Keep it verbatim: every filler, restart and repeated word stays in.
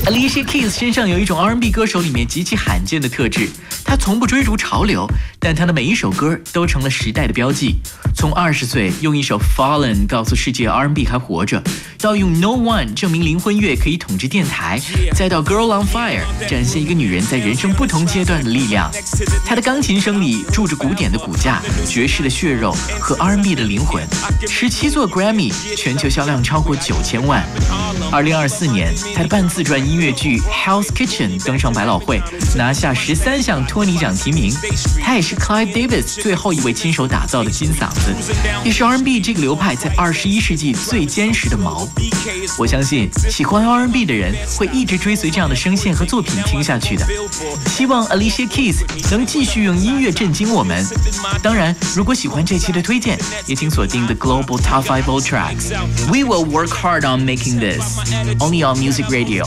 Alicia Keys 身上有一种 R and B 歌手里面极其罕见的特质，她从不追逐潮流，但她的每一首歌都成了时代的标记。从二十岁用一首 Fallen 告诉世界 R and B 还活着，到用 No One 证明灵魂乐可以统治电台，再到 Girl on Fire 展现一个女人在人生不同阶段的力量。她的钢琴声里住着古典的骨架、爵士的血肉和 R and B 的灵魂。十七座 Grammy， 全球销量超过九千万。二零二四年，她的半自传音乐剧 Hell's Kitchen 登上百老汇，拿下十三项托尼奖提名。她也是 Clive Davis 最后一位亲手打造的金嗓子，也是 R and B 这个流派在二十一世纪最坚实的锚。我相信喜欢 R and B 的人会一直追随这样的声线和作品听下去的。希望 Alicia Keys 能继续用音乐震惊我们。当然，如果喜欢这期的推荐，也请锁定 The Global Top five Tracks. We will work hard on making this only on Music Radio.